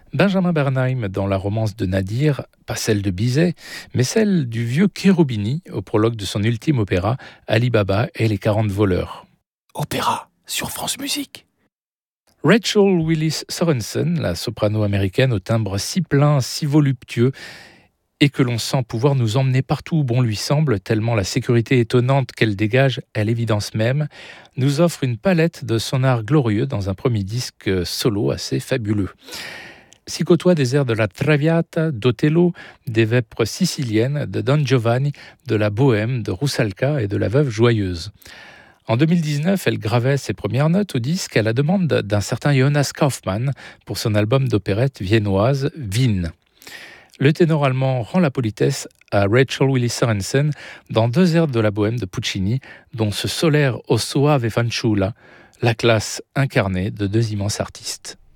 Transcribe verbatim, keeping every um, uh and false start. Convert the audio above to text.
Benjamin Bernheim dans la romance de Nadir, pas celle de Bizet, mais celle du vieux Cherubini au prologue de son ultime opéra Ali Baba et les quarante voleurs. Opéra sur France Musique. Rachel Willis Sorensen, la soprano américaine au timbre si plein, si voluptueux, et que l'on sent pouvoir nous emmener partout où bon lui semble, tellement la sécurité étonnante qu'elle dégage est l'évidence même, nous offre une palette de son art glorieux dans un premier disque solo assez fabuleux. S'y côtoient des airs de la Traviata, d'Otello, des vêpres siciliennes, de Don Giovanni, de la Bohème, de Rusalka et de la Veuve Joyeuse. En deux mille dix-neuf, elle gravait ses premières notes au disque à la demande d'un certain Jonas Kaufmann pour son album d'opérette viennoise Wien. Le ténor allemand rend la politesse à Rachel Willis Sorensen dans deux airs de la Bohème de Puccini, dont ce solaire O Soave Fanciulla, la classe incarnée de deux immenses artistes.